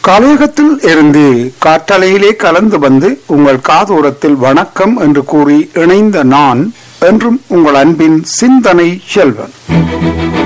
கலையகத்தில் இருந்து காற்றலையிலே கலந்து வந்து உங்கள் காதோரத்தில் வணக்கம் என்று கூறி இணைந்த நான் என்றும் உங்கள் அன்பின் சிந்தனை செல்வன்.